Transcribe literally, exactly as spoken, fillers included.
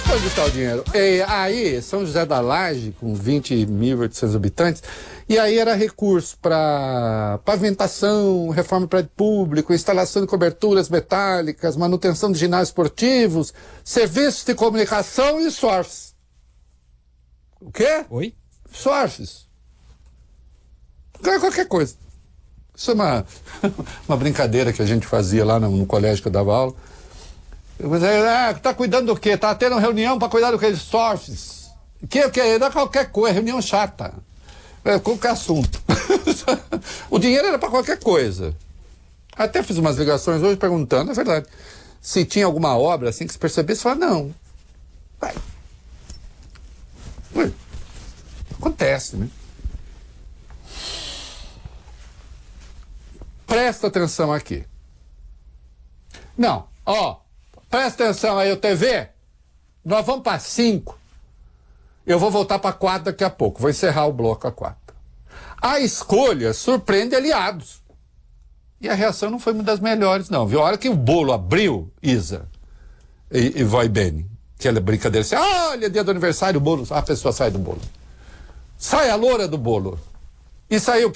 foi onde está o dinheiro. E aí, São José da Laje, com vinte mil e oitocentos habitantes, e aí era recurso para pavimentação, reforma do prédio público, instalação de coberturas metálicas, manutenção de ginásios esportivos, serviços de comunicação e surfs. O quê? Oi? Surfs. Qualquer coisa. Isso é uma, uma brincadeira que a gente fazia lá no, no colégio que eu dava aula. Ah, tá cuidando do quê? Tá tendo reunião para cuidar do que? Surfs. Que, que, dá qualquer coisa, reunião chata. É, qualquer assunto. O dinheiro era para qualquer coisa. Até fiz umas ligações hoje perguntando, é verdade, se tinha alguma obra assim que se percebesse, fala, não. Vai. Ué, acontece, né? Presta atenção aqui. Não, ó, presta atenção aí, o T V. Nós vamos para cinco. Eu vou voltar para quatro daqui a pouco. Vou encerrar o bloco a quatro. A escolha surpreende aliados. E a reação não foi uma das melhores, não. Viu? A hora que o bolo abriu, Isa e, e Vai Bene, aquela brincadeira assim, olha, dia do aniversário, o bolo, a pessoa sai do bolo. Sai a loura do bolo. E saiu